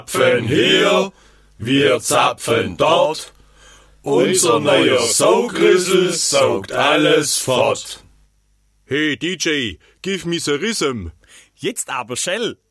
Zapfen hier, wir zapfen dort. Unser neuer Saugrüssel saugt alles fort. Hey DJ, give me the rhythm. Jetzt aber schnell.